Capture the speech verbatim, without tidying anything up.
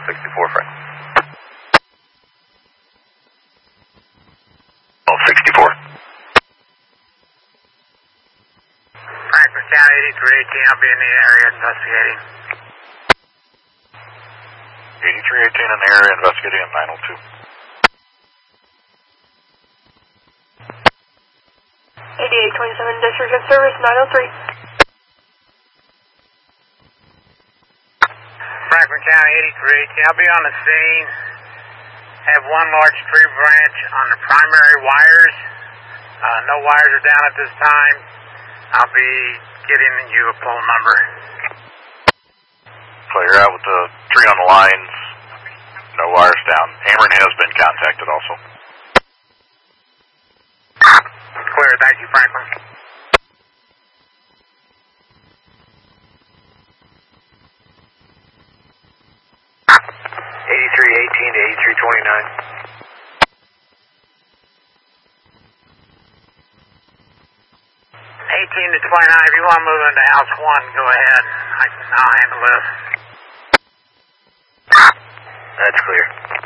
sixty-four, Frank. Oh, sixty-four. Franklin County eighty-three eighteen, I'll be in the area investigating. eighty-three eighteen in the area investigating at nine oh two. eighty-eight twenty-seven, District of Service, nine oh three. Franklin County eighty-three eighteen, I'll be on the scene. Have one large tree branch on the primary wires. Uh, no wires are down at this time. I'll be getting you a pull number. So you're out with the tree on the lines, no wires down. Ameren has been contacted also. Clear, thank you, Franklin. eighty-three eighteen to eighty-three twenty-nine. eighteen to twenty-nine, if you want to move into house one, go ahead. I can, I'll handle this. That's clear.